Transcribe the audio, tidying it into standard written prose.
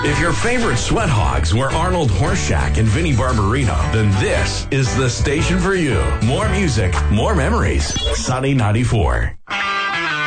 If your favorite sweat hogs were Arnold Horseshack and Vinnie Barbarino, then this is the station for you. More music, more memories. Sunny 94.